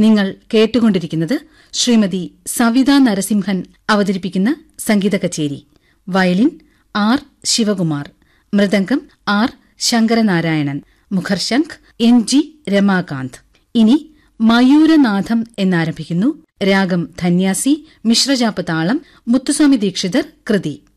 നിങ്ങൾ കേട്ടുകൊണ്ടിരിക്കുന്നത് ശ്രീമതി സവിത നരസിംഹൻ അവതരിപ്പിക്കുന്ന സംഗീത കച്ചേരി. Violin R Shivakumar, mridangam R Sankaranarayanan, മുഖർശംഖ് N G Ramakant. ഇനി മയൂരനാഥം എന്നാരംഭിക്കുന്നു. രാഗം ധന്യാസി, മിശ്രജാപ്പ് താളം, മുത്തുസ്വാമി ദീക്ഷിതർ കൃതി.